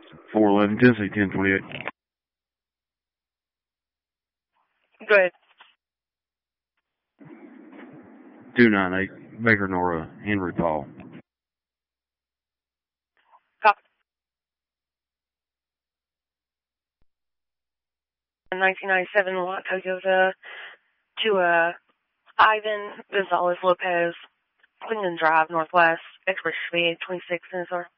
411 Tennessee 1028. Go ahead. 298 Baker Nora, Henry Paul. Copy. 1997 Lot Toyota to Ivan Gonzalez Lopez, Clinton Drive, Northwest, Express Speed, 26 NSR.